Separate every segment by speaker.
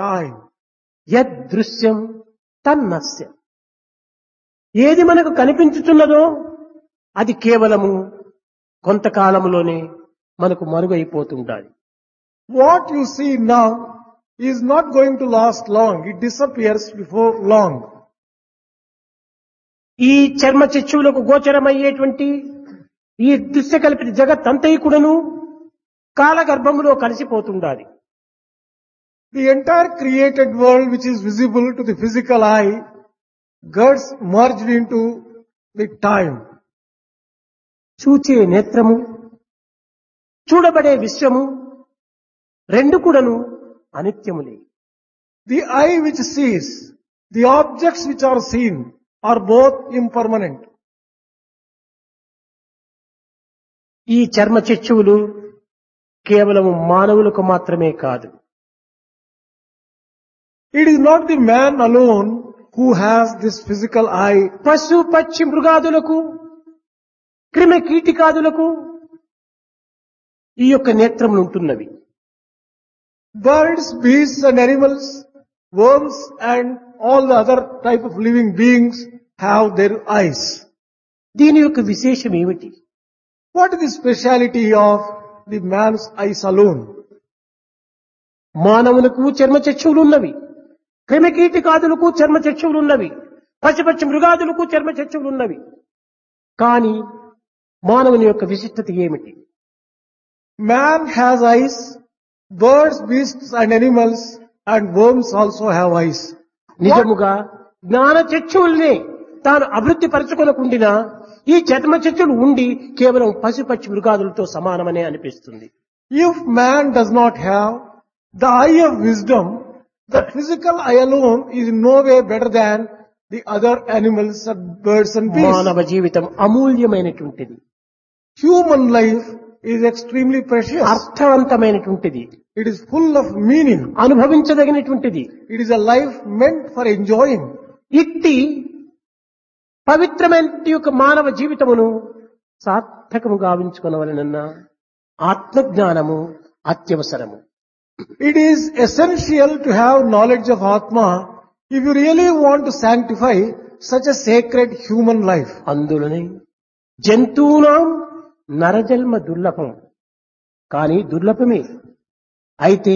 Speaker 1: time.
Speaker 2: యదృశ్యం తన్నస్యం. ఏది మనకు కనిపించుచున్నదో అది కేవలము కొంతకాలములోనే మనకు మరుగైపోతుండాలి.
Speaker 1: What you see now is not going to last long. It disappears before long.
Speaker 2: ఈ చర్మ చక్షువులకు గోచరమయ్యేటువంటి ఈ దృశ్యకల్పిత జగత్తంతైకుడను కాలగర్భములో కలిసిపోతుండాలి.
Speaker 1: The entire created world which is visible to the physical eye gets merged into the time.
Speaker 2: చూచే నేత్రము, చూడబడే విశ్వము రెండు కూడాను అనిత్యములే.
Speaker 1: The eye which sees, the objects which are seen are both impermanent.
Speaker 2: ఈ చర్మ చక్షువులు కేవలం మానవులకు మాత్రమే కాదు.
Speaker 1: It is not the man alone who has this physical eye.
Speaker 2: పశు పక్షి మృగాదులకు, క్రిమి కీటికాదులకు ఈ యొక్క నేత్రములు ఉంటున్నవి.
Speaker 1: Birds, beasts and animals, worms and all the other type of living beings have their eyes.
Speaker 2: దీని యొక్క విశేషం ఏమిటి?
Speaker 1: What is the speciality of the man's eyes alone?
Speaker 2: మానవులకు చర్మ చక్షువులు ఉన్నవి, క్రిమి కీటికాదులకు చర్మ చక్షువులు ఉన్నవి, పశుపక్షి మృగాదులకు చర్మ చక్షువులు ఉన్నవి. కానీ మానవుని యొక్క విశిష్టత ఏమిటి?
Speaker 1: Man has eyes, birds, beasts and animals and worms also have eyes.
Speaker 2: నిజముగా జ్ఞాన చక్షువుల్ని తాను అభివృద్ధి పరచుకొనకుండినా ఈ చర్మ చక్షులు ఉండి కేవలం పశుపక్షి మృగాదులతో సమానమనే అనిపిస్తుంది.
Speaker 1: If man does not have the eye of wisdom, the physical eye alone is in no way better than the other animals and birds and beasts.
Speaker 2: మానవ జీవితం అమూల్యమైనటువంటిది,
Speaker 1: Human life is extremely precious.
Speaker 2: అర్థవంతమైనటువంటిది,
Speaker 1: It is full of meaning.
Speaker 2: అనుభవించదగినటువంటిది.
Speaker 1: It is a life meant for enjoying.
Speaker 2: ఇట్టి పవిత్రమైన యొక్క మానవ జీవితమును సార్థకము గావించుకొనవలెనన్న ఆత్మజ్ఞానము అత్యవసరము.
Speaker 1: It is essential to have knowledge of Atma if you really want to sanctify such a sacred human life.
Speaker 2: అందులోనే జంతువునాం నరజన్మ దుర్లభం, కానీ దుర్లభమే. అయితే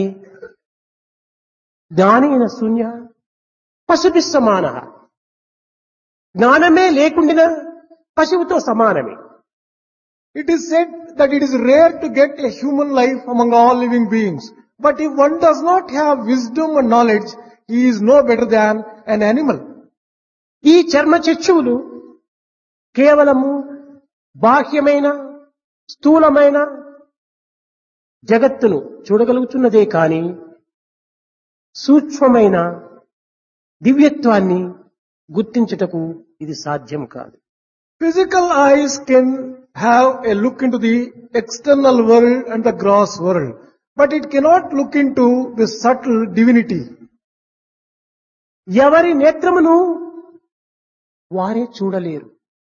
Speaker 2: జ్ఞానేన శూన్య పశుభి సమాన, జ్ఞానమే లేకుండినా పశువుతో సమానమే.
Speaker 1: It is said that it is rare to get a human life among all living beings. But if one does not have wisdom and knowledge, he is no better than an animal.
Speaker 2: ఈ చర్మ చక్షువులు కేవలము బాహ్యమైన స్థూలమైన జగత్తును చూడగలుగుతున్నదే కాని సూక్ష్మమైన దివ్యత్వాన్ని గుర్తించుటకు ఇది సాధ్యం కాదు.
Speaker 1: Physical eyes can have a look into the external world and the gross world, but it cannot look into the subtle divinity.
Speaker 2: ఎవరి నేత్రమును వారే చూడలేరు,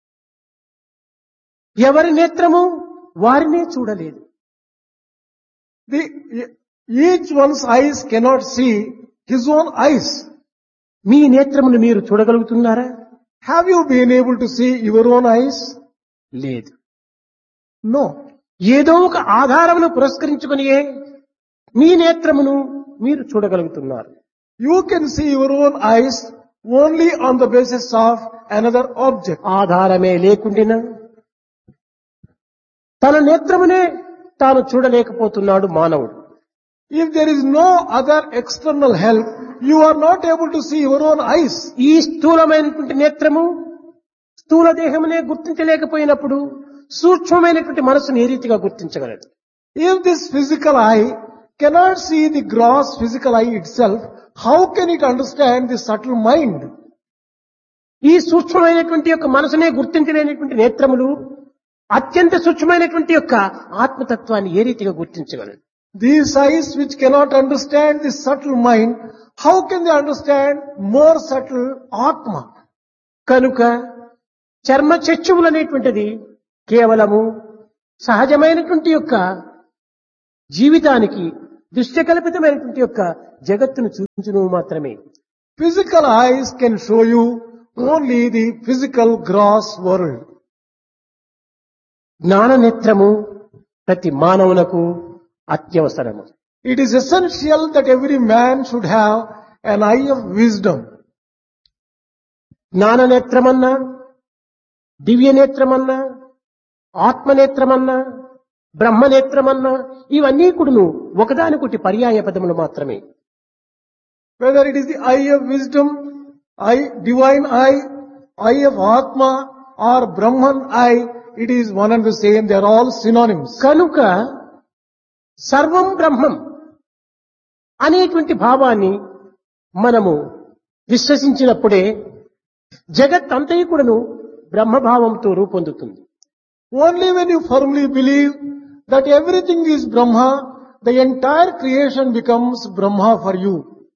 Speaker 2: ఎవరి నేత్రము వారినే చూడలేదు.
Speaker 1: Each one's eyes cannot see his own eyes.
Speaker 2: మీ నేత్రమును మీరు చూడగలుగుతున్నారా?
Speaker 1: Have you been able to see your own eyes?
Speaker 2: లేదు.
Speaker 1: No.
Speaker 2: ఏదో ఒక ఆధారమును పురస్కరించుకునియే మీ నేత్రమును మీరు చూడగలుగుతున్నారు.
Speaker 1: You can see your own eyes only on the basis of another object.
Speaker 2: ఆధారమే లేకుండినా తన నేత్రమునే తాను చూడలేకపోతున్నాడు మానవుడు.
Speaker 1: If there is no other external help, you are not able to see your own eyes.
Speaker 2: ఈ స్థూలమైనటువంటి నేత్రము స్థూల దేహమునే గుర్తించలేకపోయినప్పుడు సూక్ష్మమైనటువంటి మనసును ఏ రీతిగా గుర్తించగలదు?
Speaker 1: If this physical eye cannot see the gross physical eye itself, how can it understand the subtle mind?
Speaker 2: ఈ సూక్ష్మమైనటువంటి యొక్క మనసునే గుర్తించలేనటువంటి నేత్రములు అత్యంత సూక్ష్మమైనటువంటి యొక్క ఆత్మతత్వాన్ని ఏ రీతిగా గుర్తించగలదు?
Speaker 1: These eyes which cannot understand the subtle mind, how can they understand more subtle Atma?
Speaker 2: కనుక చర్మ చక్షువులు అనేటువంటిది కేవలము సహజమైనటువంటి యొక్క జీవితానికి దృశ్యకల్పితమైనటువంటి యొక్క జగత్తును చూపించును మాత్రమే.
Speaker 1: Physical eyes can show you only the physical gross world.
Speaker 2: జ్ఞాన నేత్రము ప్రతి మానవునకు అత్యవసరము.
Speaker 1: It is essential that every man should have an eye of wisdom.
Speaker 2: జ్ఞాన నేత్రమన్నా, దివ్య నేత్రమన్నా, ఆత్మనేత్రమన్నా, బ్రహ్మనేత్రమన్నా ఇవన్నీ కూడాను ఒకదానికొకటి పర్యాయ పదములు మాత్రమే.
Speaker 1: Whether it is the eye of wisdom, divine eye of Atma or Brahman eye, it is one and the same. They are all synonyms.
Speaker 2: కనుక సర్వం బ్రహ్మం అనేటువంటి భావాన్ని మనము విశ్వసించినప్పుడే జగత్ అంతయు కూడాను బ్రహ్మభావంతో రూపొందుతుంది.
Speaker 1: Only when you firmly believe that everything is Brahma, the entire creation becomes Brahma for you.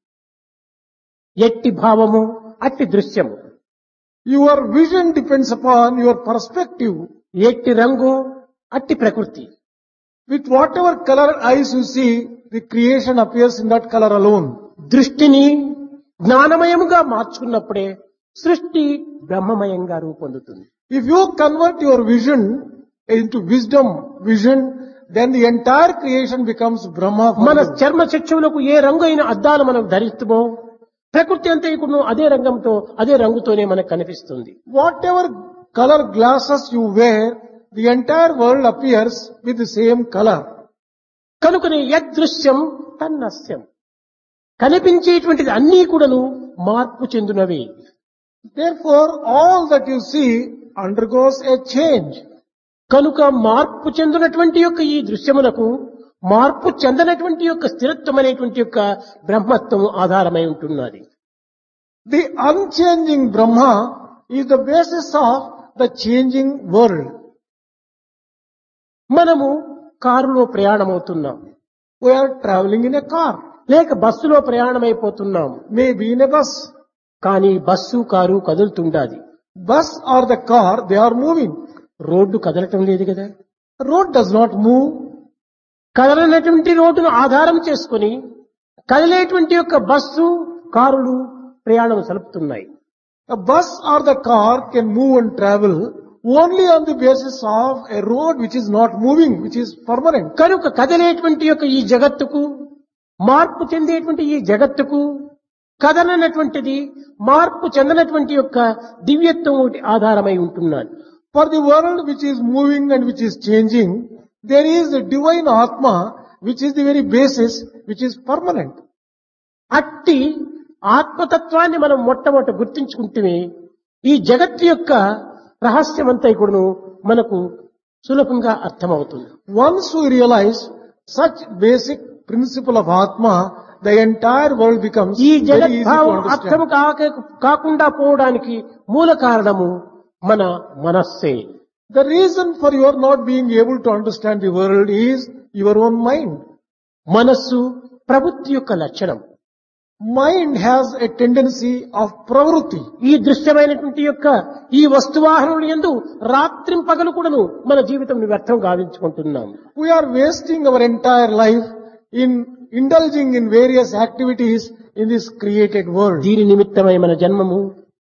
Speaker 2: ఎట్టి భావము అట్టి దృశ్యము,
Speaker 1: Your vision depends upon your perspective.
Speaker 2: ఎట్టి రంగు అట్టి ప్రకృతి.
Speaker 1: With whatever color eyes you see, the creation appears in that color alone.
Speaker 2: దృష్టిని జ్ఞానమయముగా మార్చుకున్నప్పుడే సృష్టి బ్రహ్మమయంగా రూపొందుతుంది.
Speaker 1: If you convert your vision into wisdom vision, then the entire creation becomes Brahma for
Speaker 2: మన
Speaker 1: you.
Speaker 2: చర్మ చక్షువులకు ఏ రంగు అయిన అద్దాలు మనం ధరిస్తామో ప్రకృతి అంతా ఇప్పుడు అదే రంగంతో అదే రంగుతోనే మనకు కనిపిస్తుంది.
Speaker 1: Whatever color glasses you wear, the entire world appears with the same color.
Speaker 2: కనుకనే యదృశ్యం తన్నస్యం, కనిపించేటువంటిది అన్నీ కూడాను మార్పు చెందునవి.
Speaker 1: Therefore, all that you see undergoes a change.
Speaker 2: కనుక మార్పు చెందినటువంటి యొక్క ఈ దృశ్యమునకు మార్పు చెందనటువంటి యొక్క స్థిరత్వం అనేటువంటి యొక్క బ్రహ్మత్వం ఆధారమై ఉంటున్నది.
Speaker 1: The unchanging Brahma is the basis of the changing world.
Speaker 2: మనము కారులో ప్రయాణమవుతున్నాం,
Speaker 1: We are traveling in a car,
Speaker 2: లేక బస్సులో ప్రయాణమైపోతున్నాం.
Speaker 1: maybe in a bus.
Speaker 2: కానీ bus car కదులుతుండాది.
Speaker 1: Bus or the car, they are moving.
Speaker 2: Road కదలటం లేదు కదా.
Speaker 1: Road does not move.
Speaker 2: కదలనటువంటి రోడ్డును ఆధారం చేసుకుని కదిలేటువంటి యొక్క బస్సు కారులు ప్రయాణం సలుపుతున్నాయి.
Speaker 1: A bus or the car can move and travel only on the basis of a road which is not moving, which is permanent.
Speaker 2: కనుక కదిలేటువంటి యొక్క ఈ జగత్తుకు, మార్పు చెందేటువంటి ఈ జగత్తుకు కదలనటువంటిది మార్పు చెందనటువంటి యొక్క దివ్యత్వం ఒకటి ఆధారమై ఉంటున్నది.
Speaker 1: For the world which is moving and which is changing, there is a divine Atma which is the very basis, which is permanent.
Speaker 2: అట్టి ఆత్మతత్వాన్ని మనం మొట్టమొదట గుర్తించుకుంటే ఈ జగత్తు యొక్క రహస్యమంతా కూడాను మనకు సులభంగా అర్థమవుతుంది.
Speaker 1: Once we realize such basic principle of Atma, the entire world becomes
Speaker 2: ఈ
Speaker 1: very
Speaker 2: జగత్
Speaker 1: easy to
Speaker 2: భావం అర్థం
Speaker 1: understand.
Speaker 2: కాకుండా పోవడానికి మూల కారణము మన మనస్సే.
Speaker 1: The reason for your not being able to understand the world is your own mind.
Speaker 2: మనస్సు ప్రవృత్తి యొక్క లక్షణం.
Speaker 1: Mind has a tendency of pravruti.
Speaker 2: ఈ దృశ్యమైనటువంటి యొక్క ఈ వస్తువాహనములు యందు రాత్రింపగలు కూడాను మన జీవితం వ్యర్థం గావించుకుంటున్నాం.
Speaker 1: We are wasting our entire life in indulging in various activities in this created world.
Speaker 2: దీని నిమిత్తమై మన జన్మము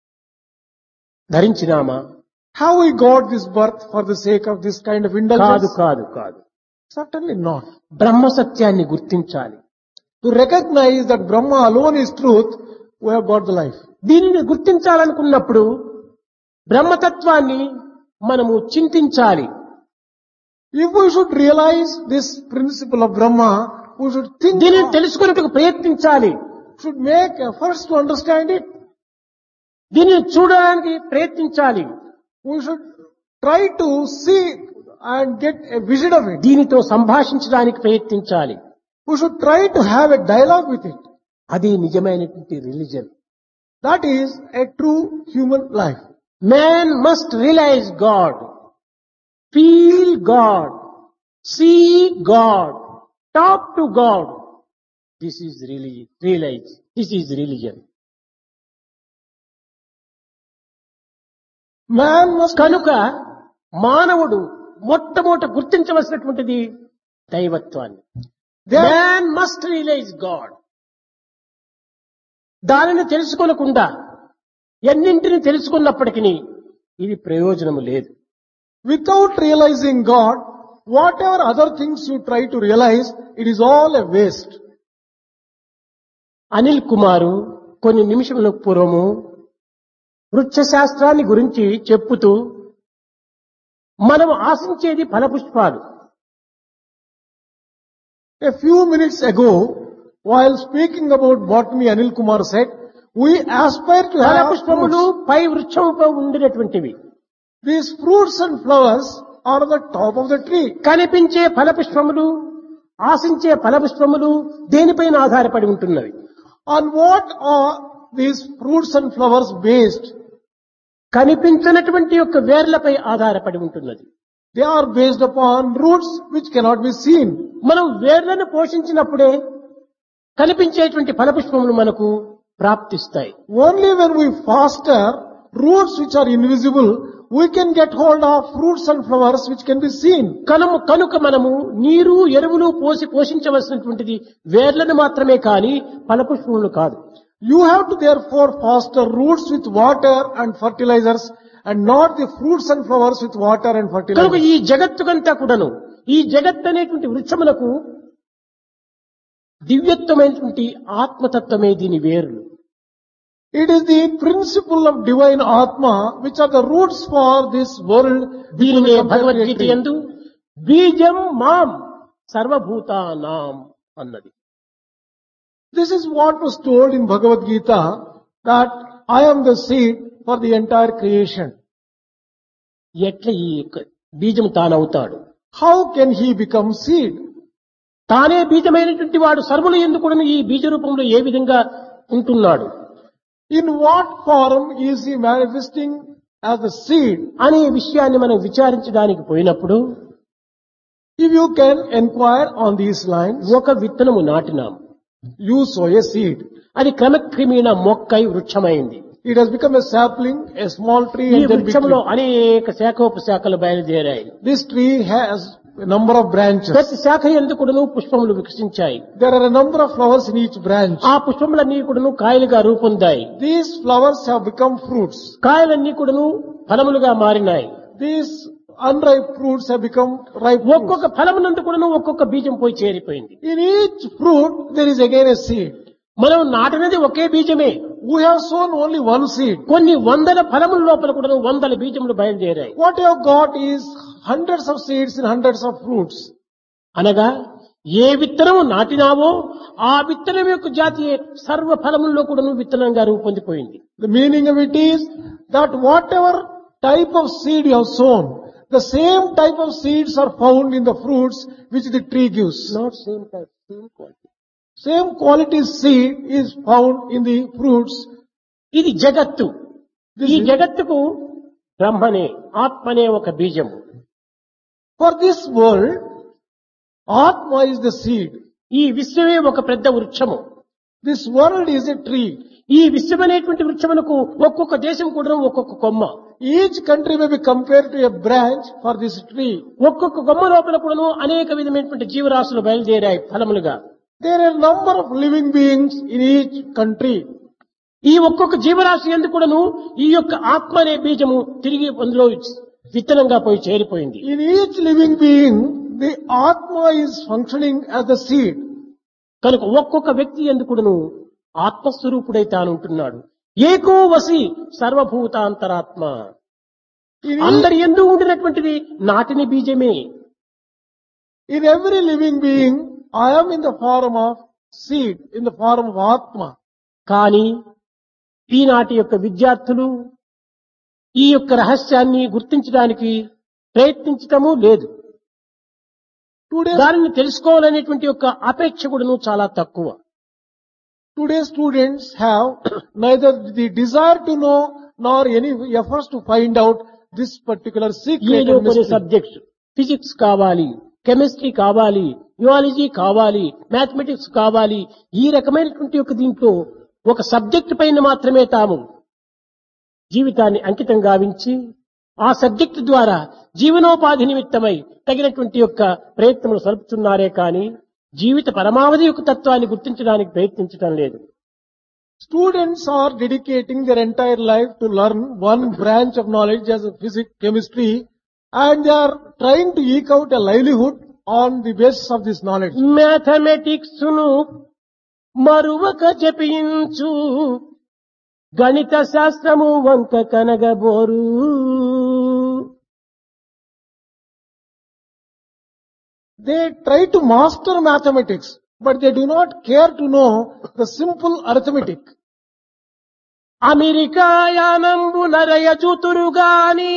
Speaker 2: ధరించినామా?
Speaker 1: Have we got this birth for the sake of this kind of
Speaker 2: కాదు
Speaker 1: indulgence?
Speaker 2: కాదు కాదు.
Speaker 1: Certainly not.
Speaker 2: బ్రహ్మ సత్యాన్ని గుర్తించాలి.
Speaker 1: To recognize that Brahma alone is truth, we have got the life.
Speaker 2: దీనిని గుర్తించాలనుకున్నప్పుడు బ్రహ్మతత్వాన్ని మనము చింతించాలి.
Speaker 1: If we should realize this principle of Brahma, we should think,
Speaker 2: దీనిని తెలుసుకునేందుకు ప్రయత్నించాలి.
Speaker 1: should make efforts to understand it.
Speaker 2: దీనిని చూడడానికి ప్రయత్నించాలి.
Speaker 1: We should try to see and get a vision of it.
Speaker 2: దీనితో సంభాషించడానికి ప్రయత్నించాలి.
Speaker 1: We should try to have a dialogue with it.
Speaker 2: అది నిజమైనటువంటి religion.
Speaker 1: That is a true human life.
Speaker 2: Man must realise God, feel God, see God, talk to God. This is realise, this is religion.
Speaker 1: Man must
Speaker 2: కనుక మానవుడు మొట్టమొదట గుర్తించవలసినటువంటిది దైవత్వాన్ని.
Speaker 1: There,
Speaker 2: Man must realize God. దానిని తెలుసుకోనకుండా ఎన్నింటిని తెలుసుకున్నప్పటికీ ఇది ప్రయోజనము లేదు.
Speaker 1: without realizing God, whatever other things you try to realize, it is all a waste.
Speaker 2: Anil కుమారు కొన్ని నిమిషముల పూర్వము వృక్షశాస్త్రాన్ని గురించి చెప్పుతూ మనం ఆశించేది ఫలపుష్పాలు.
Speaker 1: A few minutes ago, while speaking about botany, Anil Kumar said, we aspire to have
Speaker 2: ఫలపుష్పములు
Speaker 1: fruits.
Speaker 2: Pi వృక్షంపై ఉండినటువంటివి.
Speaker 1: These fruits and flowers are on the top of the tree.
Speaker 2: కనిపించే ఫలపుష్పములు, ఆశించే ఫలపుష్పములు దేనిపైన ఆధారపడి ఉంటున్నవి?
Speaker 1: On what are these fruits and flowers based?
Speaker 2: కనిపించినటువంటి యొక్క వేర్లపై ఆధారపడి ఉంటున్నది.
Speaker 1: They are based upon roots which cannot be seen.
Speaker 2: మనం వేర్లను పోషించినప్పుడే కనిపించేటువంటి ఫలపుష్పములు మనకు ప్రాప్తిస్తాయి.
Speaker 1: Only when we foster roots which are invisible, we can get hold of fruits and flowers which can be seen.
Speaker 2: కనుక మనము నీరు ఎరువులు పోసి పోషించవలసినటువంటిది వేర్లను మాత్రమే కానీ ఫలపుష్పములు కాదు.
Speaker 1: You have to therefore foster roots with water and fertilizers and not the fruits and flowers with water and
Speaker 2: కనుక
Speaker 1: fertilizers.
Speaker 2: ఈ జగత్తుకంతా కూడాను ఈ జగత్ అనేటువంటి వృక్షములకు దివ్యత్వమైనటువంటి ఆత్మతత్వమే దీని వేర్లు.
Speaker 1: It is the principle of divine Atma which are the roots for this world.
Speaker 2: దీనినే భగవద్గీత యందు బీజం మాం సర్వభూతానాం అన్నది.
Speaker 1: This is what was told in Bhagavad Gita, that I am the seed for the entire creation.
Speaker 2: ఎట్లా ఈ యొక్క బీజం తానవుతాడు?
Speaker 1: How can he become seed?
Speaker 2: తానే బీజమైనటువంటి వాడు సర్వుల యందు కూడా ఈ బీజ రూపంలో ఏ విధంగా ఉంటున్నాడు
Speaker 1: In what form is he manifesting as the seed?
Speaker 2: అనే విషయాన్ని మనం విచారించడానికి పోయినప్పుడు
Speaker 1: If you can inquire on these lines,
Speaker 2: ఒక విత్తనము నాటినాం.
Speaker 1: you sow a seed.
Speaker 2: అది క్రమక్రమేణ మొక్కై వృక్షమైంది.
Speaker 1: It has become a sapling, a small tree,
Speaker 2: ఈ
Speaker 1: and then big
Speaker 2: వృక్షంలో
Speaker 1: tree.
Speaker 2: అనేక శాఖోపశాఖలు బయలుదేరాయి.
Speaker 1: This tree has a number of branches.
Speaker 2: ప్రతి శాఖ యందు కూడాను పుష్పములు వికసించాయి.
Speaker 1: There are a number of flowers in each branch.
Speaker 2: ఆ పుష్పములన్నీ కూడాను కాయలుగా రూపొందాయి.
Speaker 1: These flowers have become fruits.
Speaker 2: కాయలన్నీ కూడాను ఫలములుగా మారినాయి.
Speaker 1: These unripe fruits have become ripe fruits.
Speaker 2: ఒక్కొక్క ఫలమునందు కూడాను ఒక్కొక్క బీజం పోయి చేరిపోయింది.
Speaker 1: In each fruit, there is again a seed.
Speaker 2: మనం నాటినది ఒకే బీజమే.
Speaker 1: We have sown only one seed.
Speaker 2: కొన్ని వందల ఫలముల లోపల కూడాను వందల బీజములు బయలుదేరాయి.
Speaker 1: What you have got is hundreds of seeds and hundreds of fruits.
Speaker 2: అనగా ఏ విత్తనము నాటినావో ఆ విత్తనం యొక్క జాతి సర్వ ఫలముల్లో కూడాను విత్తనంగా రూపొందిపోయింది.
Speaker 1: The meaning of it is that whatever type of seed you have sown, the same type of seeds are found in the fruits which the tree gives.
Speaker 2: Not same type, same quality.
Speaker 1: Same quality seed is found in the fruits.
Speaker 2: ఇది జగత్తు.
Speaker 1: This
Speaker 2: ఈ
Speaker 1: is-
Speaker 2: జగత్తుకు బ్రహ్మనే ఆత్మనే ఒక బీజము.
Speaker 1: For this world, Atma is the seed.
Speaker 2: ఈ విశ్వమే ఒక పెద్ద వృక్షము.
Speaker 1: This world is a tree.
Speaker 2: ఈ విశ్వమనేటువంటి వృక్షమునకు ఒక్కొక్క దేశం కూడా ఒక్కొక్క కొమ్మ.
Speaker 1: Each country may be compared to a branch for this tree.
Speaker 2: ఒక్కొక్క కొమ్మ లోపల కూడాను అనేక విధమైనటువంటి జీవరాశులు బయలుదేరాయి ఫలములుగా.
Speaker 1: There are a number of living beings in each country.
Speaker 2: ఈ ఒక్కొక్క జీవరాశి ఎందుకు కూడాను ఈ యొక్క ఆత్మ అనే బీజము తిరిగి అందులో విత్తనంగా పోయి చేరిపోయింది.
Speaker 1: In each living being, the Atma is functioning as the seed.
Speaker 2: కనుక ఒక్కొక్క వ్యక్తి ఎందుకు కూడాను ఆత్మస్వరూపుడై తాను ఉంటున్నాడు. ఏకో వసి సర్వభూతాంతరాత్మ.
Speaker 1: In,
Speaker 2: అందరి ఎందు ఉండినటువంటిది నాటిని బీజమే.
Speaker 1: in every living being, I am in the form of seed, in the form of Atma.
Speaker 2: కానీ ఈనాటి యొక్క విద్యార్థులు ఈ యొక్క రహస్యాన్ని గుర్తించడానికి ప్రయత్నించటము లేదు.
Speaker 1: Today,
Speaker 2: దానిని తెలుసుకోవాలనేటువంటి యొక్క అపేక్ష కూడాను చాలా తక్కువ.
Speaker 1: today students have neither the desire to know nor any efforts to find out this particular secret
Speaker 2: ఏదో
Speaker 1: and
Speaker 2: కొన్ని
Speaker 1: mystery.
Speaker 2: సబ్జెక్ట్స్ ఫిజిక్స్ కావాలి, కెమిస్ట్రీ కావాలి, జియాలజీ కావాలి, మ్యాథమెటిక్స్ కావాలి, ఈ రకమైనటువంటి యొక్క దీంట్లో ఒక సబ్జెక్ట్ పైన మాత్రమే తాము జీవితాన్ని అంకితం గావించి ఆ సబ్జెక్టు ద్వారా జీవనోపాధి నిమిత్తమై తగినటువంటి యొక్క ప్రయత్నములు సలుపుతున్నారే కానీ జీవిత పరమావధి యొక్క తత్వాన్ని గుర్తించడానికి ప్రయత్నించడం లేదు.
Speaker 1: Students are dedicating their entire life to learn one branch of knowledge as a physics, chemistry, and they are trying to eke out a livelihood on the basis of this knowledge.
Speaker 2: Mathematics ను మరువక జపించు గణిత శాస్త్రము వంక కనగబోరు.
Speaker 1: They try to master mathematics, but they do not care to know the simple arithmetic.
Speaker 2: America యానంబు నరయజుతురు గాని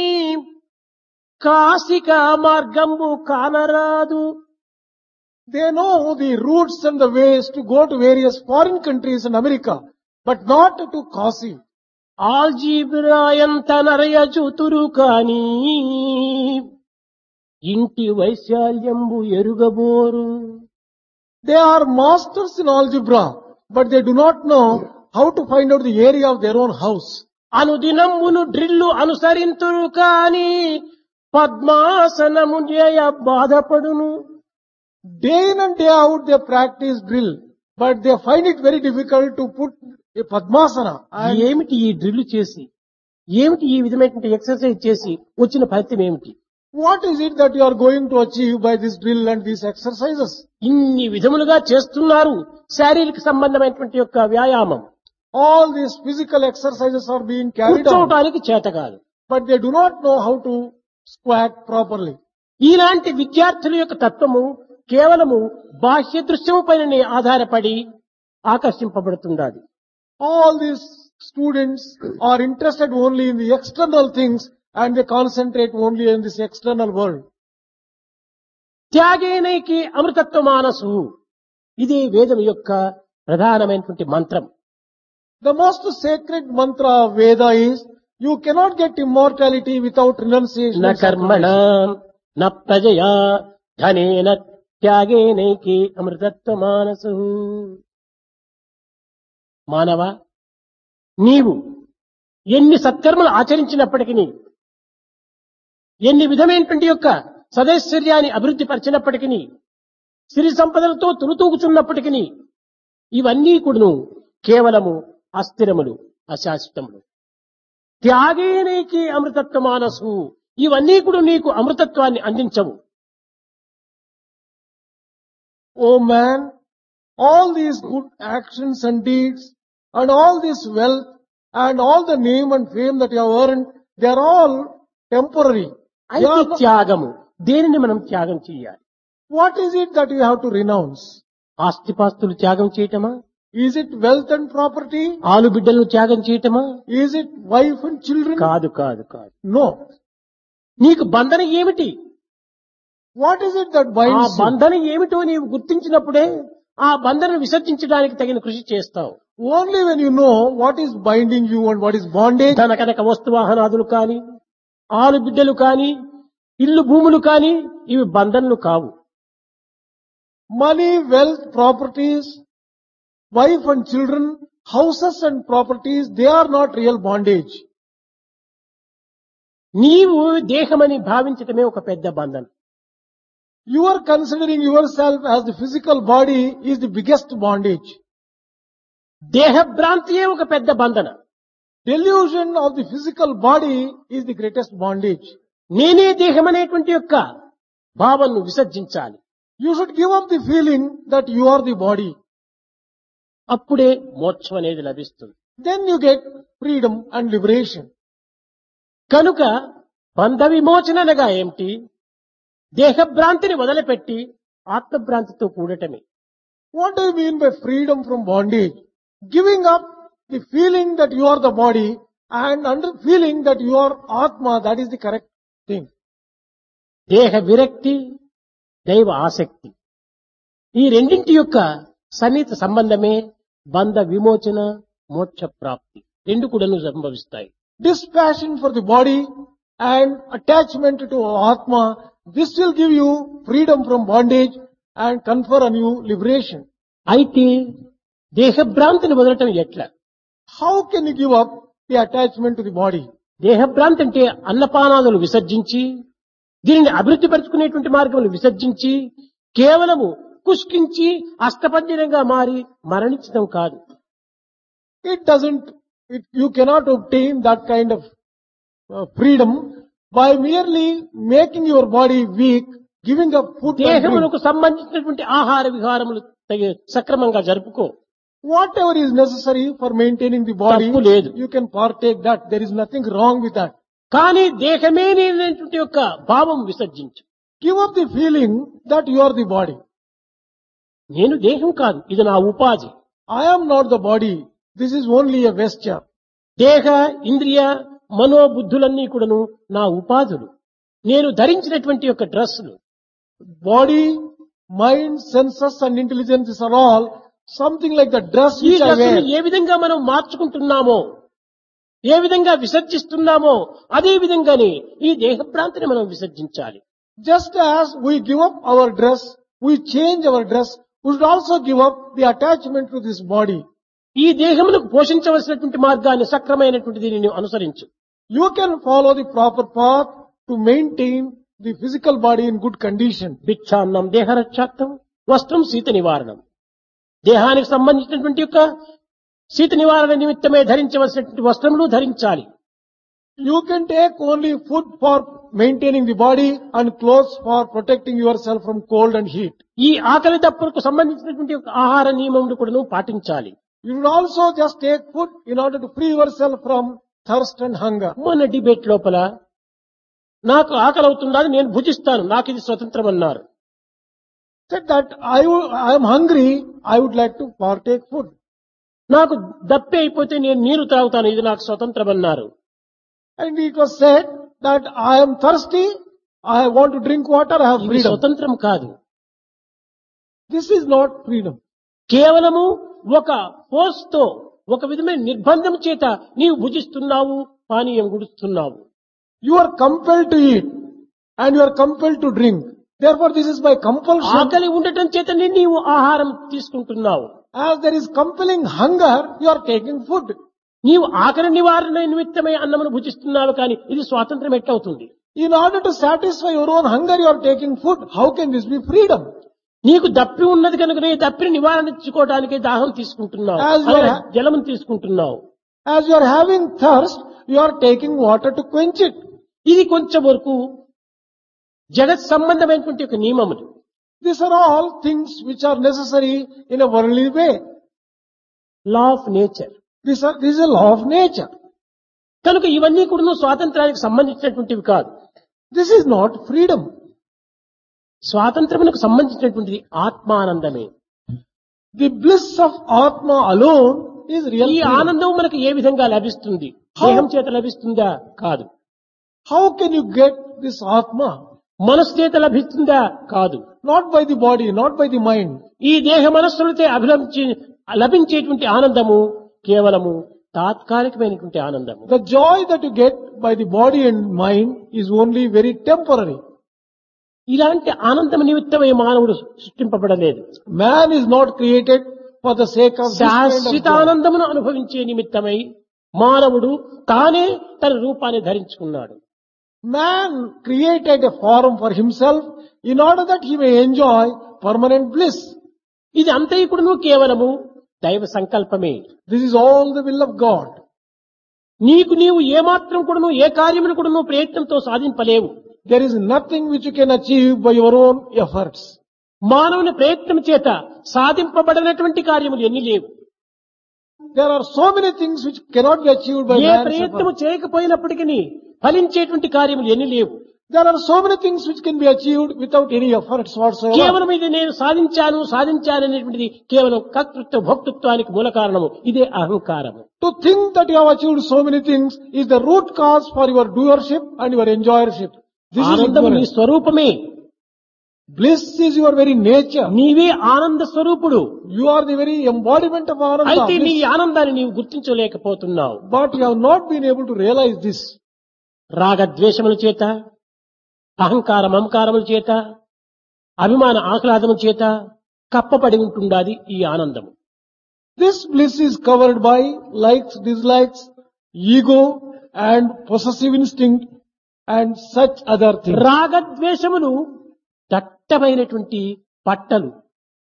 Speaker 2: కాశిక మార్గంబు కానరాదు.
Speaker 1: They know the routes and the ways to go to various foreign countries in America, but not to Kashi.
Speaker 2: Algebra ఎంత నరయజుతురు కాని ఇంటి వైశాల్యంబు ఎరుగబోరు.
Speaker 1: They are masters in algebra, but they do not know how to find out the area of their own house.
Speaker 2: అనుదినమును drill అనుసరింతురు కాని పద్మాసనము చేయ బాధపడును.
Speaker 1: Day in and day out they practice drill, but they find it very difficult to put a Padmasana.
Speaker 2: ఏమిటి ఈ drill చేసి, ఏమిటి ఈ విధమైనటువంటి exercise చేసి వచ్చిన ఫలితం ఏమిటి?
Speaker 1: What is it that you are going to achieve by this drill and these exercises?
Speaker 2: ఇన్ని విధములుగా చేస్తున్నారు శారీరక సంబంధమైనటువంటి యొక్క వ్యాయామం.
Speaker 1: All these physical exercises are being carried out,
Speaker 2: కూర్చోవటానికి చేత కాదు.
Speaker 1: but they do not know how to squat properly.
Speaker 2: ఇలాంటి విద్యార్థుల యొక్క తత్వము కేవలము బాహ్య దృశ్యము పైన ఆధారపడి ఆకర్షింపబడుతున్నది.
Speaker 1: All these students are interested only in the external things and they concentrate only in this external world.
Speaker 2: త్యాగేనైకి అమృతత్వ మానసు, ఇది వేదం యొక్క ప్రధానమైనటువంటి మంత్రం.
Speaker 1: The most sacred mantra of Veda is, you cannot get immortality without renunciation.
Speaker 2: న
Speaker 1: and
Speaker 2: కర్మణ
Speaker 1: sacrifice.
Speaker 2: న ప్రజయా ధనేన త్యాగేనైకి అమృతత్వ మానసు. మానవ, నీవు ఎన్ని సత్కర్మలు ఆచరించినప్పటికీ, ఎన్ని విధమైనటువంటి యొక్క సదైశ్వర్యాన్ని అభివృద్ధి పరిచినప్పటికీ, సిరి సంపదలతో తులుతూగుచున్నప్పటికీ, ఇవన్నీ కూడాను కేవలము అస్థిరములు, అశాశ్వతములు. త్యాగేనైకి అమృతత్వ మానసు, ఇవన్నీ కూడా నీకు అమృతత్వాన్ని అందించవు.
Speaker 1: O man, all these good actions and deeds and all this wealth and all the name and fame that you have earned, they are all temporary. They
Speaker 2: అయితే
Speaker 1: are not-
Speaker 2: త్యాగము, దేనిని మనం త్యాగం చేయాలి?
Speaker 1: What is it that you have to renounce?
Speaker 2: ఆస్తిపాస్తులు త్యాగం చేయటమా?
Speaker 1: Is it wealth and property?
Speaker 2: ఆలు బిడ్డలను త్యాగం చేయటమా?
Speaker 1: Is it wife and children?
Speaker 2: కాదు కాదు కాదు.
Speaker 1: No.
Speaker 2: నీకు బంధన ఏమిటి?
Speaker 1: What is it that
Speaker 2: ఆ
Speaker 1: binds you?
Speaker 2: బంధన ఏమిటో నీవు గుర్తించినప్పుడే ఆ బంధన విసర్జించడానికి తగిన కృషి చేస్తావు.
Speaker 1: Only when you know what is binding you and what is bondage,
Speaker 2: ధన కనుక వస్తు వాహనాదులు కాని, ఆలు బిడ్డలు కాని, ఇల్లు భూములు కాని, ఇవి బంధనలు కావు.
Speaker 1: money, wealth, properties, wife and children, houses and properties, they are not real bondage.
Speaker 2: నీవు దేహమని భావించటమే ఒక పెద్ద బంధన.
Speaker 1: You are considering yourself as the physical body is the biggest bondage.
Speaker 2: దేహ భ్రాంతియే ఒక పెద్ద బంధన.
Speaker 1: Delusion of the physical body is the greatest bondage.
Speaker 2: నేనే దేహం అనేటువంటి యొక్క భావనను విసర్జించాలి.
Speaker 1: You should give up the feeling that you are the body.
Speaker 2: అప్పుడే మోక్షం అనేది లభిస్తుంది.
Speaker 1: Then you get freedom and liberation.
Speaker 2: కనుక బంధ విమోచన అనగా ఏమిటి? దేహభ్రాంతిని వదిలిపెట్టి ఆత్మభ్రాంతితో కూడటమే.
Speaker 1: What do you mean by freedom from bondage? Giving up the feeling that you are the body and under feeling that you are Atma, that is the correct thing.
Speaker 2: దేహ విరక్తి, దైవ ఆసక్తి, ఈ రెండింటి యొక్క సన్నిహిత సంబంధమే బంధ విమోచన, మోక్ష ప్రాప్తి రెండు కూడాను సంభవిస్తాయి.
Speaker 1: Dispassion for the body and attachment to Atma, this will give you freedom from bondage and confer on you liberation.
Speaker 2: అయితే దేహభ్రాంతిని వదలటం ఎట్లా?
Speaker 1: How can you give up the attachment to the body?
Speaker 2: దేహభ్రాంతి అంటే అన్నపానాదులు విసర్జించి, దీనిని అభివృద్ధి పరుచుకునేటువంటి మార్గములు విసర్జించి, కేవలము కుష్కించి అష్టపంజరంగా మారి మరణించడం కాదు.
Speaker 1: You cannot obtain that kind of freedom by merely making your body weak, giving up food and drink.
Speaker 2: దేహమునకు సంబంధించినటువంటి ఆహార విహారములు సక్రమంగా జరుపుకో.
Speaker 1: Whatever is necessary for maintaining the body,
Speaker 2: తప్పు లేదు.
Speaker 1: you can partake that. There is nothing wrong with that.
Speaker 2: కానీ దేహమే నేనటువంటి యొక్క భావం విసర్జించు.
Speaker 1: Give up the feeling that you are the body.
Speaker 2: నేను దేహం కాదు, ఇది నా ఉపాధి.
Speaker 1: I am not the body. This is only a vesture.
Speaker 2: దేహ ఇంద్రియ మనోబుద్ధులన్నీ కూడాను నా ఉపాధులు. నేను ధరించినటువంటి యొక్క డ్రెస్సులు.
Speaker 1: Body, mind, senses and intelligence are all something like the dress
Speaker 2: ఈ
Speaker 1: which I
Speaker 2: డ్రెస్సులు
Speaker 1: wear.
Speaker 2: ఏ విధంగా మనం మార్చుకుంటున్నామో, ఏ విధంగా విసర్జిస్తున్నామో అదే విధంగానే ఈ దేహ భ్రాంతిని మనం విసర్జించాలి.
Speaker 1: Just as we give up our dress, we change our dress, we should also give up the attachment to this body.
Speaker 2: ఈ దేహమును పోషించవలసినటువంటి మార్గాన్ని సక్రమైనటువంటి దీనిని అనుసరించు.
Speaker 1: You can follow the proper path to maintain the physical body in good condition.
Speaker 2: భిక్షాన్నం దేహరక్షార్థం, వస్త్రం శీత నివారణం. దేహానికి సంబంధించినటువంటి యొక్క శీత నివారణ నిమిత్తమే ధరించవలసినటువంటి వస్త్రములు ధరించాలి.
Speaker 1: You can take only food for maintaining the body and clothes for protecting yourself from cold and heat.
Speaker 2: ఈ ఆకలి దప్పులకు సంబంధించినటువంటి యొక్క ఆహార నియమములు కూడా పాటించాలి.
Speaker 1: You should also just take food in order to free yourself from thirst and hunger.
Speaker 2: మొన్న debate లోపల నాకు ఆకలి అవుతుందని నేను భుజిస్తాను, నాకు ఇది స్వతంత్రం అన్నారు.
Speaker 1: Said that I am hungry, I would like to partake food.
Speaker 2: నాకు దప్పి అయిపోతే నేను నీరు తాగుతాను, ఇది నాకు స్వతంత్రం అన్నారు.
Speaker 1: And it was said that I am thirsty, I want to drink water, I have
Speaker 2: ఇది
Speaker 1: freedom.
Speaker 2: స్వతంత్రం కాదు.
Speaker 1: This is not freedom.
Speaker 2: కేవలము ఒక ఫోర్స్ తో, ఒక విధమైన నిర్బంధం చేత నీవు భుజిస్తున్నావు, పానీయం గుడుస్తున్నావు.
Speaker 1: You are compelled to eat and you are compelled to drink. Therefore this is by compulsion.
Speaker 2: ఆకలి ఉండటం చేతనే నీవు ఆహారం తీసుకుంటున్నావు.
Speaker 1: As there is compelling hunger, you are taking food.
Speaker 2: నీవు ఆకలి నివారణ నిమిత్తమై అన్నమును భుజిస్తున్నావు, కానీ ఇది స్వాతంత్రం ఎట్లవుతుంది?
Speaker 1: In order to satisfy your own hunger, you are taking food. How can this be freedom?
Speaker 2: నీకు దప్పి ఉన్నది కనుకనే దప్పిని నివారించుకోవడానికి దాహం తీసుకుంటున్నావు,
Speaker 1: As you are-
Speaker 2: జలము తీసుకుంటున్నావు.
Speaker 1: As you are having thirst, you are taking water to quench it.
Speaker 2: ఇది కొంచెం వరకు జగత్ సంబంధమైనటువంటి ఒక నియమములు.
Speaker 1: These are all things which are necessary in a worldly way.
Speaker 2: Law of nature.
Speaker 1: This is a law of nature.
Speaker 2: కనుక ఇవన్నీ కూడా స్వాతంత్రానికి సంబంధించినటువంటివి కాదు.
Speaker 1: This is not freedom.
Speaker 2: స్వాతంత్రమునకు సంబంధించినటువంటిది ఆత్మానందమే.
Speaker 1: The bliss of Atma alone is real
Speaker 2: ఈ
Speaker 1: freedom.
Speaker 2: ఆనందం మనకు ఏ విధంగా లభిస్తుంది? దేహం చేత లభిస్తుందా? కాదు.
Speaker 1: How can you get this Atma?
Speaker 2: మనస్సు చేత లభిస్తుందా? కాదు.
Speaker 1: Not by the body, not by the mind.
Speaker 2: ఈ దేహ మనస్సులతో లభించేటువంటి ఆనందము కేవలము తాత్కాలికమైనటువంటి ఆనందము.
Speaker 1: The joy that you get by the body and mind is only very temporary.
Speaker 2: ఇలాంటి ఆనందం నిమిత్తమై మానవుడు సృష్టింపబడలేదు.
Speaker 1: Man is not created for the sake of this kind of
Speaker 2: శాశ్వత
Speaker 1: joy.
Speaker 2: ఆనందమును అనుభవించే నిమిత్తమై మానవుడు తానే తన రూపాన్ని ధరించుకున్నాడు.
Speaker 1: Man created a form for himself in order that he may enjoy permanent bliss.
Speaker 2: ఇది అంతైకుడును కేవలము దైవ సంకల్పమే.
Speaker 1: This is all the will of God.
Speaker 2: నీకు నీవు ఏమాత్రం కూడాను ఏ కార్యమును కూడాను ప్రయత్నంతో సాధింపలేవు.
Speaker 1: There is nothing which you can achieve by your own efforts.
Speaker 2: మానవుని ప్రయత్నం చేత సాధింపబడినటువంటి కార్యములు ఎన్ని లేవు.
Speaker 1: There are so many things which cannot be achieved by
Speaker 2: A
Speaker 1: man's
Speaker 2: ప్రయత్నము
Speaker 1: effort.
Speaker 2: చేయకపోయినప్పటికీ ఫలించేటువంటి కార్యములు ఎన్ని లేవు.
Speaker 1: There are so many things which can be achieved without any efforts whatsoever.
Speaker 2: కేవలం ఇది నేను సాధించాననేటువంటిది కేవలం కర్తృత్వ భోక్తృత్వానికి మూల కారణము. ఇదే అహంకారము.
Speaker 1: To think that you have achieved so many things is the root cause for your doership and your enjoyership. This is
Speaker 2: ఆనందము నీ
Speaker 1: ignorance.
Speaker 2: స్వరూపమే.
Speaker 1: Bliss is your very nature.
Speaker 2: నీవే ఆనంద స్వరూపుడు.
Speaker 1: You are the very embodiment of Ananda.
Speaker 2: అయితే నీ
Speaker 1: bliss.
Speaker 2: ఆనందాన్ని నీవు గుర్తించలేకపోతున్నావు.
Speaker 1: But you have not been able to realize this.
Speaker 2: రాగద్వేషముల చేత, అహంకార మమకారముల చేత, అభిమాన ఆహ్లాదము చేత కప్పబడి ఉంటుండాది ఈ ఆనందము.
Speaker 1: This bliss is covered by likes, dislikes, ego and possessive instinct and such other things.
Speaker 2: రాగద్వేషములు దట్టమైనటువంటి పట్టలు.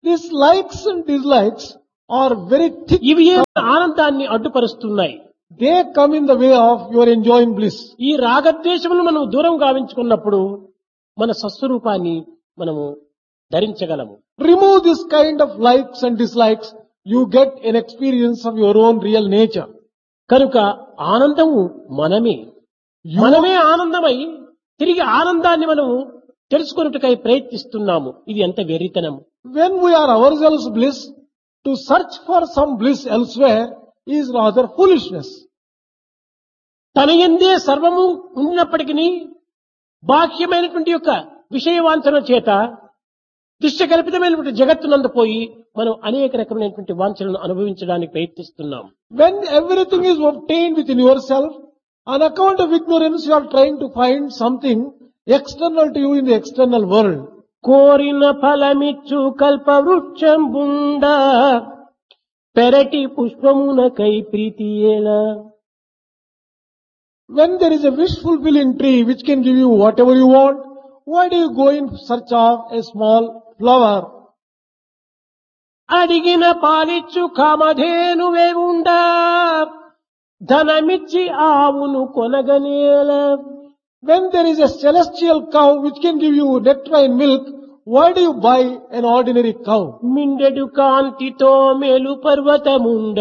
Speaker 1: These likes and dislikes are very thick.
Speaker 2: ఇవి ఆనందాన్ని అడ్డుపరుస్తున్నాయి.
Speaker 1: They come in the way of your enjoying bliss.
Speaker 2: ఈ రాగద్వేషములను మనం దూరం గావించుకున్నప్పుడు మన స్వస్వరూపాన్ని మనము ధరించగలము.
Speaker 1: Remove this kind of likes and dislikes, you get an experience of your own real nature.
Speaker 2: కనుక ఆనందము మనమే. మనమే ఆనందమై తిరిగి ఆనందాన్ని మనము తెలుసుకొనుటకై ప్రయత్నిస్తున్నాము. ఇది ఎంత వెర్రితనం.
Speaker 1: When we are ourselves bliss, to search for some bliss elsewhere is rather foolishness.
Speaker 2: తన యందే సర్వము ఉన్నప్పటికీ బాహ్యమైనటువంటి యొక్క విషయవాంఛన చేత దృశ్యకల్పితమైనటువంటి జగత్తునందు పోయి మనం అనేక రకమైనటువంటి వాంఛలను అనుభవించడానికి ప్రయత్నిస్తున్నాం.
Speaker 1: When everything is obtained within yourself, on account of ignorance you are trying to find something external to you in the external world.
Speaker 2: కోరిన ఫలమిచ్చు కల్పవృక్షం బుండ పెరటి పుష్పమునకై ప్రీతియేలా.
Speaker 1: When there is a wish fulfilling tree which can give you whatever you want, why do you go in search of a small flower?
Speaker 2: అడిగిన పాలిచ్చు కామధేనువే ఉండా ధనమిచ్చి ఆవును కొనగనేలా.
Speaker 1: When there is a celestial cow which can give you nectar and milk, why do you buy an ordinary cow?
Speaker 2: మిండెడు కాంతితో మేలు పర్వతముండ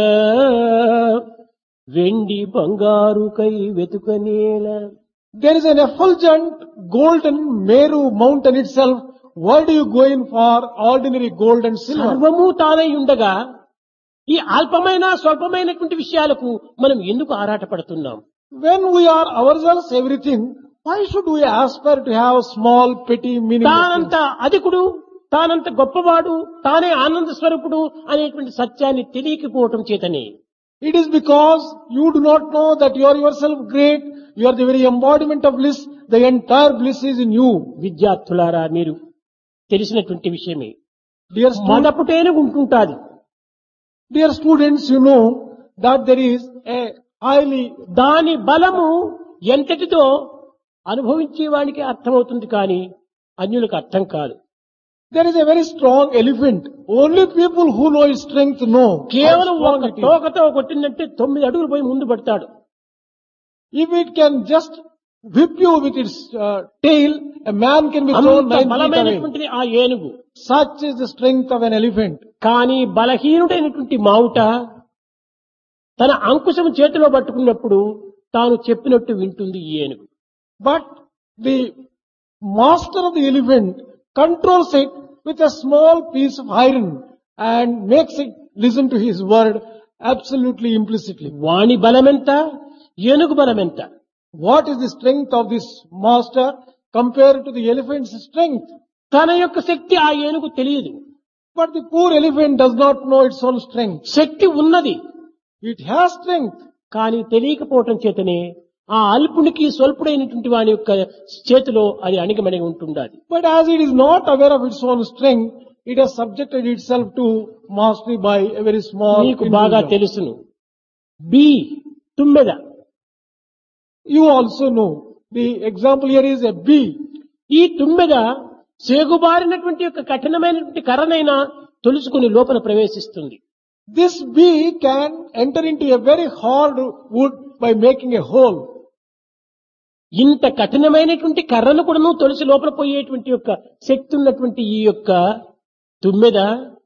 Speaker 2: వెండి బంగారుకై వెతుకనేలా.
Speaker 1: There is an effulgent golden Meru mountain itself. Why do you go in for ordinary gold and silver?
Speaker 2: సర్వము తానై ఉండగా ఈ అల్పమైన స్వల్పమైనటువంటి విషయాలకు మనం ఎందుకు ఆరాటపడుతున్నాం?
Speaker 1: When we are ourselves everything, why should we aspire to have small, petty, meaningless
Speaker 2: తానంత అధికుడు, తానంత గొప్పవాడు, తానే ఆనంద స్వరూపుడు అనేటువంటి సత్యాన్ని తెలియకపోవటం చేతనే.
Speaker 1: It is because you do not know that you are yourself great, you are the very embodiment of bliss, the entire bliss is in you.
Speaker 2: విద్యార్థులారా, మీరు తెలిసినటువంటి విషయమే.
Speaker 1: Dear students,
Speaker 2: మొదపుటేనే ఉంటుంటాది.
Speaker 1: dear students, you know that there is a highly,
Speaker 2: దాని బలము ఎంతటితో అనుభవించే వానికి అర్థమవుతుంది కానీ అన్యులకు అర్థం కాదు.
Speaker 1: there is a very strong elephant. Only people who know its strength know.
Speaker 2: కేవలం
Speaker 1: how strong
Speaker 2: ఒక
Speaker 1: it is.
Speaker 2: తోకతో కొట్టిందంటే 9 అడుగులు పోయి ముందు పడతాడు.
Speaker 1: If it can just whip you with its tail, a man can be thrown
Speaker 2: అంత
Speaker 1: 9 feet away.
Speaker 2: బలమైనటువంటిది ఆ ఏనుగు.
Speaker 1: Such is the strength of an elephant.
Speaker 2: కానీ బలహీనుడైనటువంటి మావుట తన అంకుశం చేతిలో పట్టుకున్నప్పుడు తాను చెప్పినట్టు వింటుంది ఈ ఏనుగు.
Speaker 1: But the master of the elephant controls it with a small piece of iron and makes it listen to his word absolutely implicitly.
Speaker 2: వాణి బలమెంత, ఏనుగు బలమెంత?
Speaker 1: What is the strength of this master compared to the elephant's strength?
Speaker 2: తన యొక్క శక్తి ఆ ఏనుగు తెలియదు.
Speaker 1: But the poor elephant does not know its own strength.
Speaker 2: శక్తి ఉన్నది
Speaker 1: It has strength.
Speaker 2: కానీ తెలియకపోవటం చేతనే ఆ అల్పునికి స్వల్పుడైనటువంటి వాని యొక్క చేతిలో అది అణిగమణిగి ఉంటుండాలి.
Speaker 1: But as it is not aware of its own strength, it has subjected itself to mastery by a very small
Speaker 2: నీకు బాగా
Speaker 1: individual.
Speaker 2: తెలుసును. బి తుమ్మెద.
Speaker 1: You also know. The example here is a bee.
Speaker 2: ఈ తుమ్మెద సేగుబారినటువంటి యొక్క కఠినమైనటువంటి కర్రనైనా తొలుచుకుని లోపల ప్రవేశిస్తుంది.
Speaker 1: This bee can enter into a very hard wood by making a hole.
Speaker 2: ఇంత కఠినమైనటువంటి కర్రను కూడాను తొలిసి లోపల పోయేటువంటి యొక్క శక్తి ఉన్నటువంటి ఈ యొక్క తుమ్మెద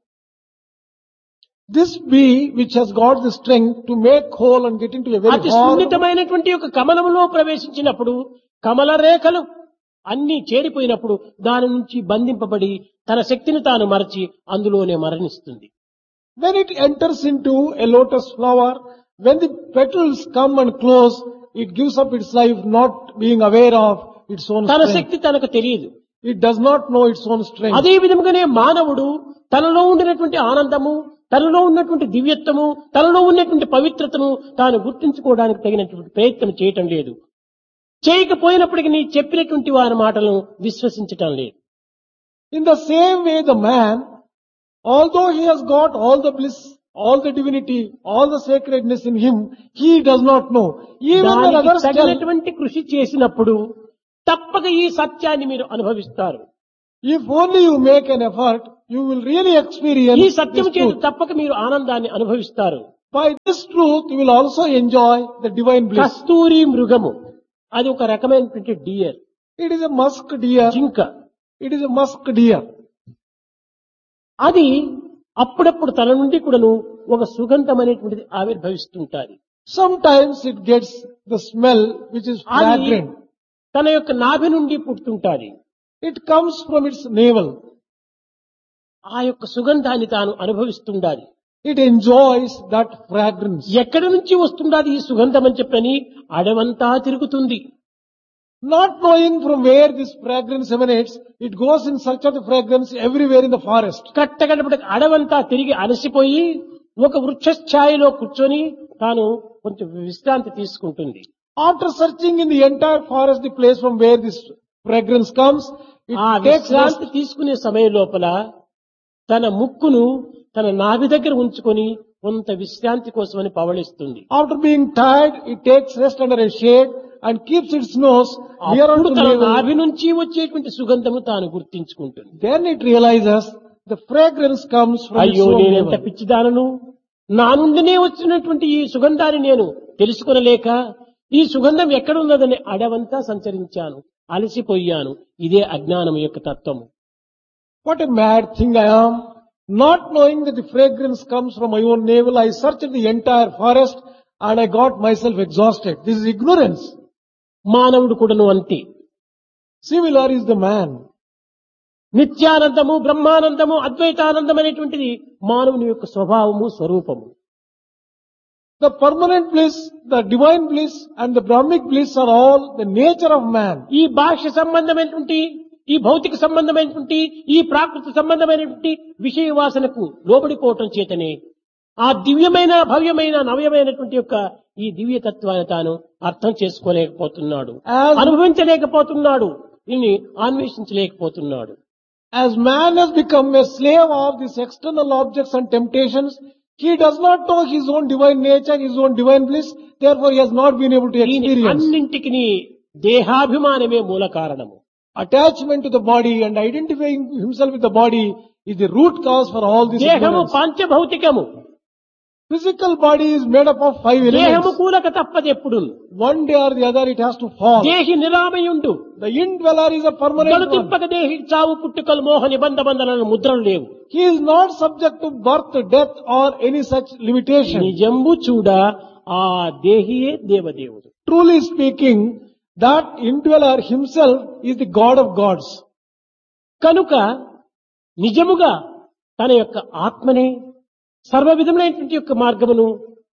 Speaker 1: This bee which has got the strength to make hole and get into a very
Speaker 2: అతి
Speaker 1: hard,
Speaker 2: సున్నితమైనటువంటి యొక్క కమలములో ప్రవేశించినప్పుడు కమల రేఖలు అన్ని చేరిపోయినప్పుడు దాని నుంచి బంధింపబడి తన శక్తిని తాను మరచి అందులోనే మరణిస్తుంది.
Speaker 1: when it enters into a lotus flower, when the petals come and close, it gives up its life not being aware of its own
Speaker 2: తన
Speaker 1: strength.
Speaker 2: శక్తి తనకు తెలియదు.
Speaker 1: It does not know its own strength.
Speaker 2: అదే విధముగానే మానవుడు తనలో ఉండినటువంటి ఆనందము, తనలో ఉన్నటువంటి దివ్యత్వము, తనలో ఉన్నటువంటి పవిత్రతను తాను గుర్తించుకోవడానికి తగినటువంటి ప్రయత్నం చేయటం లేదు. చేయకపోయినప్పటికీ నీ చెప్పినటువంటి వారి మాటలను విశ్వసించటం లేదు.
Speaker 1: In the same way, the man, although he has got all the bliss, all the divinity, all the sacredness in him, he does not know. Even when
Speaker 2: దానికి
Speaker 1: others tell,
Speaker 2: తగినటువంటి కృషి చేసినప్పుడు తప్పక ఈ సత్యాన్ని మీరు అనుభవిస్తారు.
Speaker 1: If only you make an effort, you will really experience
Speaker 2: ఈ
Speaker 1: this
Speaker 2: సత్యము చేత
Speaker 1: truth.
Speaker 2: తప్పక మీరు ఆనందాన్ని అనుభవిస్తారు.
Speaker 1: By this truth, you will also enjoy the divine bliss.
Speaker 2: కస్తూరి మృగము అది ఒక రకమైనటువంటి dear,
Speaker 1: It is a musk deer.
Speaker 2: జింక.
Speaker 1: It is a musk deer.
Speaker 2: అది అప్పుడప్పుడు తన నుండి కూడాను ఒక సుగంధం అనేటువంటిది ఆవిర్భవిస్తుంటాది.
Speaker 1: Sometimes it gets the smell which is
Speaker 2: అది
Speaker 1: fragrant.
Speaker 2: తన యొక్క నాభి నుండి పుట్టుతుంటాది.
Speaker 1: It comes from its navel.
Speaker 2: ఆ యొక్క సుగంధాన్ని తాను అనుభవిస్తుండాలి.
Speaker 1: It enjoys that fragrance.
Speaker 2: ఎక్కడి నుంచి వస్తుండాది ఈ సుగంధం అని చెప్పని అడవంతా తిరుగుతుంది.
Speaker 1: Not knowing from where this fragrance emanates, it goes in search of the fragrance everywhere in the forest.
Speaker 2: కట్టగడపటికి అడవంతా తిరిగి అలసిపోయి ఒక వృక్షఛాయలో కూర్చొని తాను కొంచెం విశ్రాంతి తీసుకుంటుంది.
Speaker 1: After searching in the entire forest, the place from where this fragrance comes,
Speaker 2: ఆ
Speaker 1: it takes rest.
Speaker 2: విశ్రాంతి తీసుకునే సమయం లోపల తన ముక్కును తన నాభి దగ్గర ఉంచుకొని కొంత విశ్రాంతి కోసమని పవళిస్తుంది.
Speaker 1: After being tired, it takes rest under a shade and keeps its nose near
Speaker 2: అప్పుడు
Speaker 1: to
Speaker 2: తన
Speaker 1: navel.
Speaker 2: నాభి నుంచి వచ్చేటువంటి సుగంధము తాను గుర్తించుకుంటుంది.
Speaker 1: Then it realizes the fragrance comes from its
Speaker 2: అయ్యో
Speaker 1: own
Speaker 2: నేనెంత
Speaker 1: navel.
Speaker 2: పిచ్చిదానను, నా నుండినే వచ్చినటువంటి ఈ సుగంధాన్ని నేను తెలుసుకొనలేక ఈ సుగంధం ఎక్కడున్నదని అడవంతా సంచరించాను, అలసిపోయాను. ఇదే అజ్ఞానం యొక్క తత్వము.
Speaker 1: What a mad thing I am. Not knowing that the fragrance comes from my own navel, I searched the entire forest and I got myself exhausted. This is ignorance.
Speaker 2: మానవుడు కూడాను అంతే.
Speaker 1: Similar is the man.
Speaker 2: నిత్యానందము, Brahmanandam, అద్వైతానందం అనేటువంటిది మానవుని యొక్క స్వభావము, స్వరూపము.
Speaker 1: The permanent bliss, the divine bliss and the Brahmic bliss are all the nature of man.
Speaker 2: ఈ బాహ్య సంబంధమైనటువంటి, ఈ భౌతిక సంబంధమైనటువంటి, ఈ ప్రాకృతి సంబంధమైనటువంటి విషయ వాసనకు లోబడిపోవటం చేతనే ఆ దివ్యమైన, భవ్యమైన, నవ్యమైనటువంటి యొక్క ఈ దివ్య తత్వాన్ని తాను అర్థం చేసుకోలేకపోతున్నాడు, అనుభవించలేకపోతున్నాడు, దీన్ని అన్వేషించలేకపోతున్నాడు.
Speaker 1: As man has become a slave of these external objects and temptations, he does not know his own divine nature, his own divine bliss, therefore he has not been able to
Speaker 2: దీని
Speaker 1: experience.
Speaker 2: అన్నింటికి దేహాభిమానమే మూల కారణము.
Speaker 1: Attachment to the body and identifying himself with the body is the root cause for all this
Speaker 2: దేహము
Speaker 1: ignorance.
Speaker 2: పాంచభౌతికము.
Speaker 1: Physical body is made up of 5
Speaker 2: దేహము
Speaker 1: elements.
Speaker 2: కూలక తప్పదు ఎప్పుడు.
Speaker 1: One day or the other it has to fall.
Speaker 2: దేహి నిరామయుండు.
Speaker 1: The indweller is a permanent one.
Speaker 2: తిప్పక దేహి చావు పుట్టుకలు మోహ నిబంధ బంధనలను ముద్రలు లేవు.
Speaker 1: He is not subject to birth, death or any such limitation.
Speaker 2: నిజంబు చూడ ఆ దేహియే దేవదేవుడు.
Speaker 1: Truly speaking, that indweller himself is the God of gods.
Speaker 2: కనుక నిజముగా తన యొక్క ఆత్మనే సర్వ విధములైనటువంటి యొక్క మార్గమును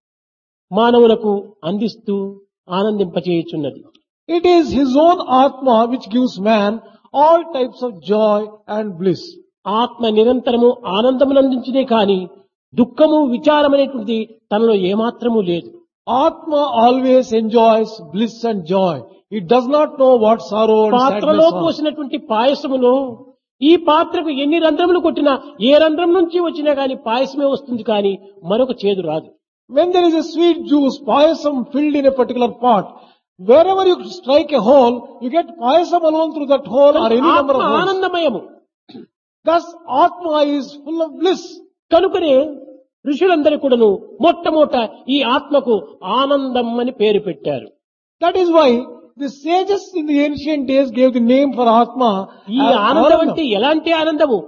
Speaker 2: మానవులకు అందిస్తూ ఆనందింపచేయుచున్నది.
Speaker 1: It is his own Atma which gives man all types of joy and bliss.
Speaker 2: ఆత్మ నిరంతరము ఆనందమునందించినే కాని దుఃఖము, విచారమనేటువంటిది తనలో ఏమాత్రము లేదు.
Speaker 1: Atma always enjoys bliss and joy. It does not know what sorrow and
Speaker 2: పాత్రలో
Speaker 1: sadness are.
Speaker 2: పోసినటువంటి పాయసములో ఈ పాత్రకు ఎన్ని రంధ్రములు కొట్టినా ఏ రంధ్రం నుంచి వచ్చినా గాని పాయసమే వస్తుంది, కానీ మరొక చేదు రాదు.
Speaker 1: When there is a sweet juice, payasam filled in a particular pot, wherever you strike a hole, you get payasam alone through that hole or any number
Speaker 2: ఆత్మ
Speaker 1: of holes.
Speaker 2: ఆనందమయము.
Speaker 1: Thus, Atma is full of bliss.
Speaker 2: కనుకనే ఋషులందరూ కూడాను మొట్టమొదట ఈ ఆత్మకు ఆనందం అని పేరు పెట్టారు.
Speaker 1: That is why the sages in the ancient days gave the name for Atma
Speaker 2: ఈ
Speaker 1: as
Speaker 2: ఆనందం
Speaker 1: Anandam.
Speaker 2: అంటే ఎలాంటి ఆనందము?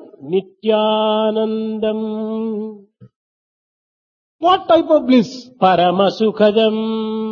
Speaker 2: నిత్యానందం,
Speaker 1: What type of bliss?
Speaker 2: పరమ సుఖదం.